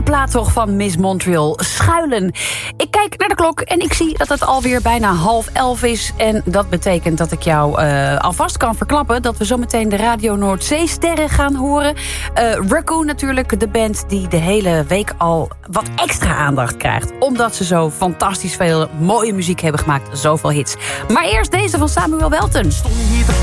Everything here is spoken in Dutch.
plaat toch van Miss Montreal, Schuilen. Ik kijk naar de klok en ik zie dat het alweer bijna 10:30 is. En dat betekent dat ik jou alvast kan verklappen dat we zometeen de Radio Noordzee-sterren gaan horen. Raccoon natuurlijk, de band die de hele week al wat extra aandacht krijgt. Omdat ze zo fantastisch veel mooie muziek hebben gemaakt. Zoveel hits. Maar eerst deze van Samuel Welten. Stond hier te